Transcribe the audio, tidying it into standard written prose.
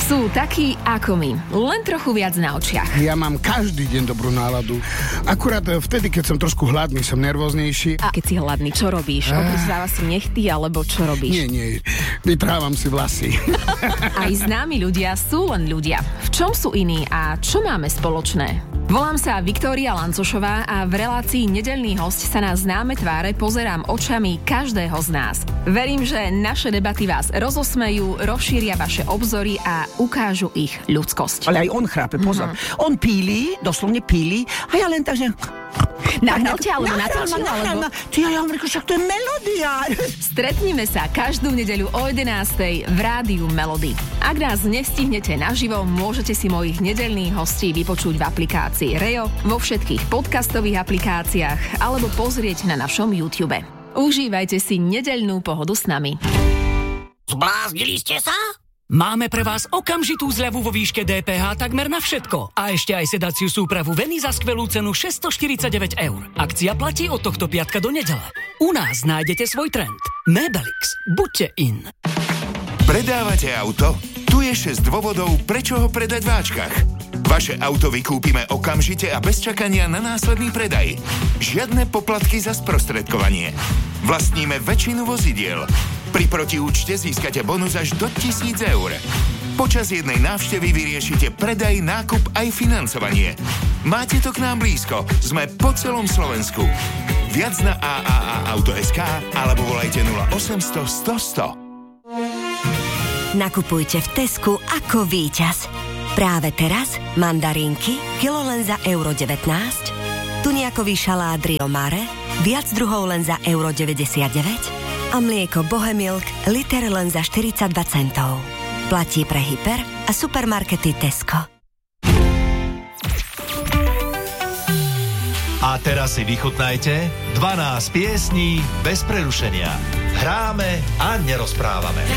Sú takí ako my, len trochu viac na očiach. Ja mám každý deň dobrú náladu. Akurát vtedy, keď som trošku hladný, som nervóznejší. A keď si hladný, čo robíš? Obrizáva si nechty, alebo čo robíš? Nie, vyprávam si vlasy. Aj známi ľudia sú len ľudia. V čom sú iní a čo máme spoločné? Volám sa Viktória Lancošová a v relácii Nedeľný hosť sa na známe tváre pozerám očami každého z nás. Verím, že naše debaty vás rozosmejú, rozšíria vaše obzory a ukážu ich ľudskosť. Ale aj on chrápe, pozor. On píli, doslovne píli, a ja len tak, že... Nahnal ťa, alebo natáčil, alebo... Ja hovorím, však to je melódia. Stretnime sa každú nedeľu o 11:00 v rádiu Melody. Ak nás nestihnete naživo, môžete si mojich nedeľných hostí vypočuť v aplikácii Reo, vo všetkých podcastových aplikáciách alebo pozrieť na našom YouTube. Užívajte si nedeľnú pohodu s nami. Zbláznili ste sa? Máme pre vás okamžitú zľavu vo výške DPH takmer na všetko. A ešte aj sedaciu súpravu Veny za skvelú cenu 649 €. Akcia platí od tohto piatka do nedele. U nás nájdete svoj trend. Mebelix. Buďte in. Predávate auto? Tu je 6 dôvodov, prečo ho predať v Ačkach. Vaše auto vykúpime okamžite a bez čakania na následný predaj. Žiadne poplatky za sprostredkovanie. Vlastníme väčšinu vozidiel. Pri protiúčte získate bonus až do 1 000 €. Počas jednej návštevy vyriešite predaj, nákup aj financovanie. Máte to k nám blízko. Sme po celom Slovensku. Viac na AAA-auto.sk alebo volajte 0800 100 100. Nakupujte v Tesku ako víťaz. Práve teraz mandarínky, kilo len za €19, tuniakový šalát Rio Mare, viac druhov len za €99 a mlieko Bohemilk, liter len za 42 centov. Platí pre hyper a supermarkety Tesco. A teraz si vychutnajte 12 piesní bez prerušenia. Hráme a nerozprávame.